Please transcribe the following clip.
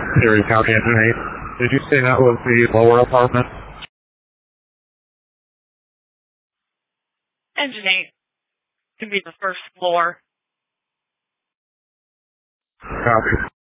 Erie County Engine 8. Did you say that was the lower apartment? Engine 8 can be the first floor. Copy.